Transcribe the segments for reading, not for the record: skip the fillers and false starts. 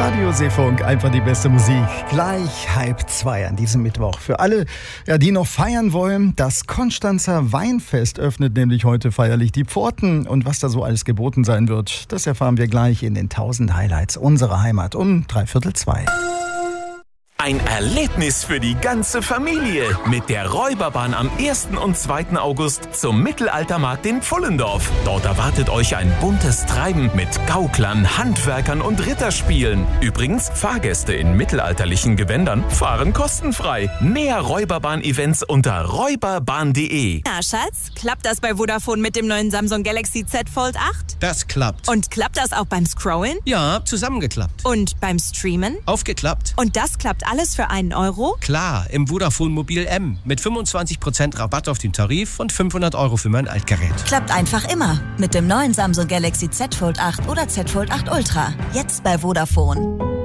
Radio Seefunk, einfach die beste Musik. Gleich 1:30 an diesem Mittwoch. Für alle, die noch feiern wollen, das Konstanzer Weinfest öffnet nämlich heute feierlich die Pforten. Und was da so alles geboten sein wird, das erfahren wir gleich in den 1000 Highlights unserer Heimat um 1:45. Ein Erlebnis für die ganze Familie mit der Räuberbahn am 1. und 2. August zum Mittelaltermarkt in Pfullendorf. Dort erwartet euch ein buntes Treiben mit Gauklern, Handwerkern und Ritterspielen. Übrigens, Fahrgäste in mittelalterlichen Gewändern fahren kostenfrei. Mehr Räuberbahn-Events unter räuberbahn.de. Na, Schatz, klappt das bei Vodafone mit dem neuen Samsung Galaxy Z Fold 8? Das klappt. Und klappt das auch beim Scrollen? Ja, zusammengeklappt. Und beim Streamen? Aufgeklappt. Und das klappt alles für einen Euro? Klar, im Vodafone Mobil M mit 25% Rabatt auf den Tarif und 500 € für mein Altgerät. Klappt einfach immer mit dem neuen Samsung Galaxy Z Fold 8 oder Z Fold 8 Ultra. Jetzt bei Vodafone.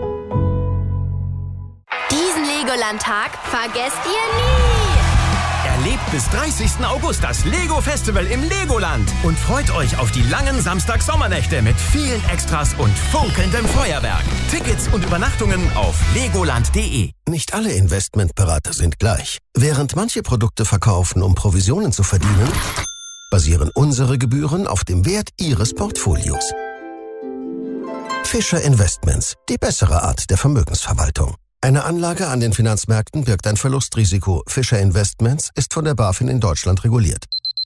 Diesen Legoland-Tag vergesst ihr nie! Erlebt bis 30. August das Lego-Festival im Legoland und freut euch auf die langen Samstag-Sommernächte mit vielen Extras und funkelndem Feuerwerk. Tickets und Übernachtungen auf legoland.de. Nicht alle Investmentberater sind gleich. Während manche Produkte verkaufen, um Provisionen zu verdienen, basieren unsere Gebühren auf dem Wert Ihres Portfolios. Fischer Investments, die bessere Art der Vermögensverwaltung. Eine Anlage an den Finanzmärkten birgt ein Verlustrisiko. Fischer Investments ist von der BaFin in Deutschland reguliert.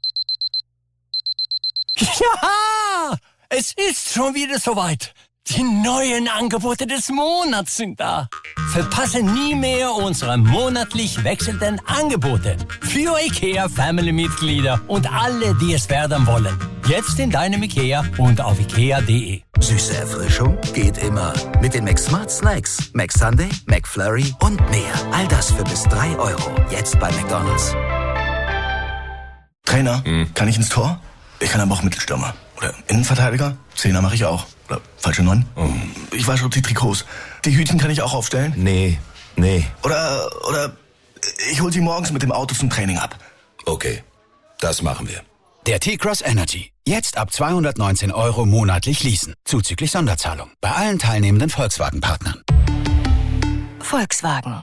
Ja, es ist schon wieder soweit. Die neuen Angebote des Monats sind da. Verpasse nie mehr unsere monatlich wechselnden Angebote. Für IKEA-Family-Mitglieder und alle, die es werden wollen. Jetzt in deinem IKEA und auf ikea.de. Süße Erfrischung geht immer. Mit den McSmart Snacks. McSunday, McFlurry und mehr. All das für bis 3 €. Jetzt bei McDonald's. Trainer, kann ich ins Tor? Ich kann aber auch Mittelstürmer. Oder Innenverteidiger? Zehner mache ich auch. Oder falsche 9? Ich wasche die Trikots. Die Hütchen kann ich auch aufstellen? Nee. Oder ich hol sie morgens mit dem Auto zum Training ab. Okay, das machen wir. Der T-Cross Energy. Jetzt ab 219 € monatlich leasen. Zuzüglich Sonderzahlung. Bei allen teilnehmenden Volkswagen-Partnern. Volkswagen.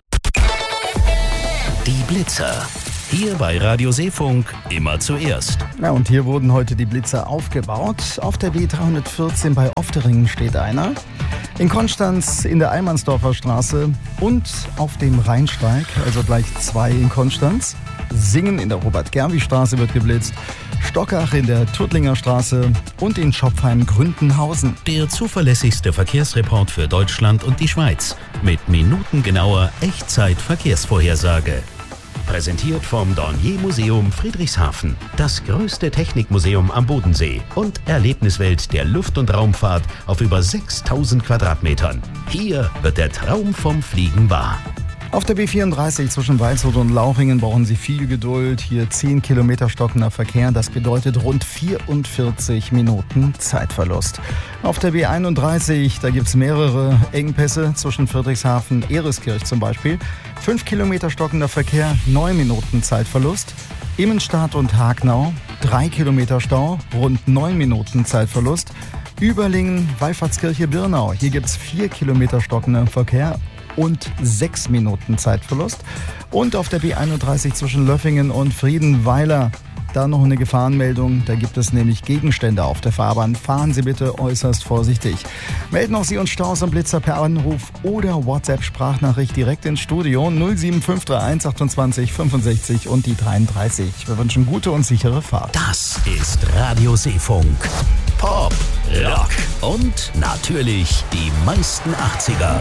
Die Blitzer. Hier bei Radio Seefunk immer zuerst. Ja, und hier wurden heute die Blitzer aufgebaut. Auf der B314 bei Ofteringen steht einer. In Konstanz in der Eilmannsdorfer Straße und auf dem Rheinsteig, also gleich 2 in Konstanz. Singen in der Robert-Gerwi-Straße wird geblitzt. Stockach in der Tuttlinger Straße und in Schopfheim-Gründenhausen. Der zuverlässigste Verkehrsreport für Deutschland und die Schweiz. Mit minutengenauer Echtzeit-Verkehrsvorhersage. Präsentiert vom Dornier-Museum Friedrichshafen. Das größte Technikmuseum am Bodensee und Erlebniswelt der Luft- und Raumfahrt auf über 6000 Quadratmetern. Hier wird der Traum vom Fliegen wahr. Auf der B34 zwischen Waldshut und Lauchringen brauchen Sie viel Geduld. Hier 10 Kilometer stockender Verkehr. Das bedeutet rund 44 Minuten Zeitverlust. Auf der B31, da gibt es mehrere Engpässe zwischen Friedrichshafen, Ereskirch zum Beispiel. 5 Kilometer stockender Verkehr, 9 Minuten Zeitverlust. Immenstadt und Hagnau, 3 Kilometer Stau, rund 9 Minuten Zeitverlust. Überlingen, Wallfahrtskirche, Birnau. Hier gibt es 4 Kilometer stockender Verkehr und 6 Minuten Zeitverlust. Und auf der B31 zwischen Löffingen und Friedenweiler, da noch eine Gefahrenmeldung. Da gibt es nämlich Gegenstände auf der Fahrbahn. Fahren Sie bitte äußerst vorsichtig. Melden auch Sie uns Staus und Blitzer per Anruf oder WhatsApp-Sprachnachricht direkt ins Studio 07531 28 65 und die 33. Wir wünschen gute und sichere Fahrt. Das ist Radio Seefunk. Pop, Rock und natürlich die meisten 80er.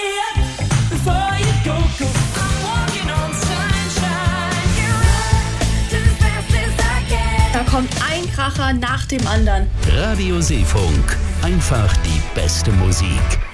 Da kommt ein Kracher nach dem anderen. Radio Seefunk. Einfach die beste Musik.